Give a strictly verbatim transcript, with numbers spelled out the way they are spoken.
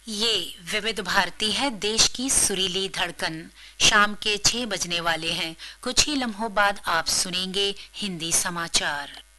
ये विविध भारती है, देश की सुरीली धड़कन। शाम के छह बजने वाले हैं। कुछ ही लम्हों बाद आप सुनेंगे हिंदी समाचार।